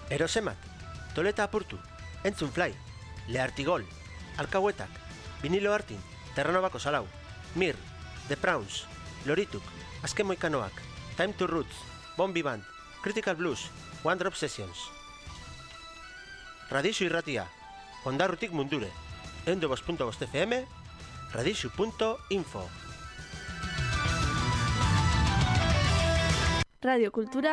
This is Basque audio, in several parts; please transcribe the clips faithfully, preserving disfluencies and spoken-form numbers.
Erosemat, Toleta apurtu, Entzun Fly, Leartigol, Alkahuetak, Vinilo Artin, Terranobako Salau, Mir, The Prawns, Lorituk, Azken Moikanoak, Time to Roots, Bombi Band, Critical Blues, One Drop Sessions. Radixu irratia, Ondarrutik mundure, ehun eta bost puntu bost F M, radixu puntu info. Radio Kultura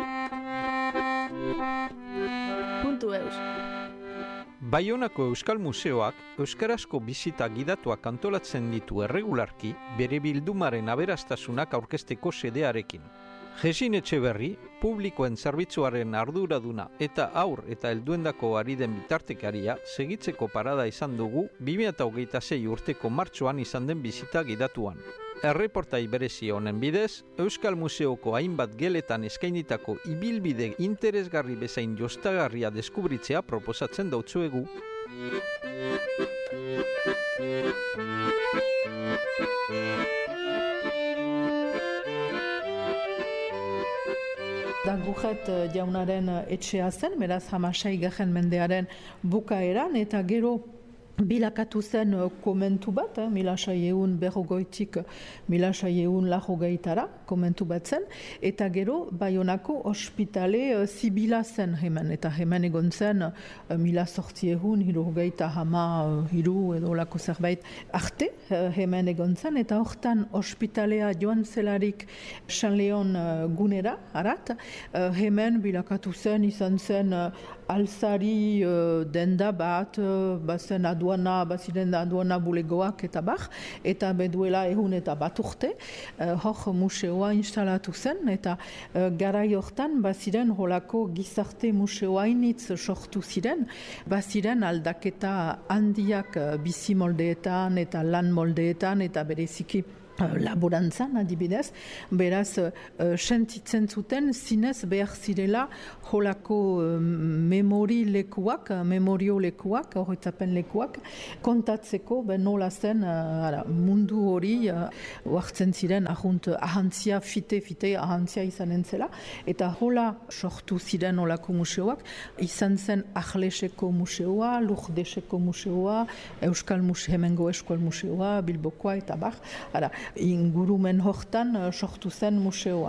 puntu eus. Baionako Euskal Museoak euskarazko bisita gidatuak antolatzen ditu erregularki bere bildumaren aberastasunak aurkezteko sedearekin. Jesin Etxeberri, publikoen zerbitzuaren arduraduna eta aur eta helduendako ari den bitartekaria segitzeko parada izan dugu bi mila hogeita sei urteko martxoan izan den bisita gidatuan. Erreportai berezi honen bidez, Euskal Museoko hainbat geletan eskainitako ibilbide interesgarri bezain jostagarria deskubritzea proposatzen dautzuegu. Dangujet jaunaren etxea zen, beraz hamaseigarren mendearen bukaeran, eta gero bilakatu zen komentu bat, eh, mila seiehun berrogoitik mila seiehun laurogeitara komentu bat zen, eta gero Baionako ospitale uh, zibila zen hemen, eta hemen egon zen uh, mila zortziehun hirurogeita hama uh, hiru edo lako zerbait arte uh, hemen egon zen, eta hortan ospitalea joan zelarik San Leon uh, gunera, arat, uh, hemen bilakatu zen, izan zen uh, alzari uh, denda bat, uh, bazen aduana, baziren aduana bulegoak eta bar, eta beduela ehun eta bat urte, uh, hor museoa instalatu zen, eta uh, garai hortan baziren holako gizarte museoa initz sortu ziren, baziren aldaketa handiak uh, bizi moldeetan eta lan moldeetan eta bereziki laborantzan adibidez, beraz uh, sentitzen zuten zinez behar zirela holako uh, memori lekuak, memorio lekuak, horretzapen lekuak, kontatzeko ben nola zen uh, ara, mundu hori uh, oartzen ziren ahunt ahantzia, fite-fite ahantzia izanen zela, eta hola sortu ziren holako museoak, izan zen Arleseko museoa, Lurdeseko museoa, Euskal Museo, hemengo Euskal Museoa, Bilbokoa eta bar, ara, ingurumen hortan sortu zen museoa.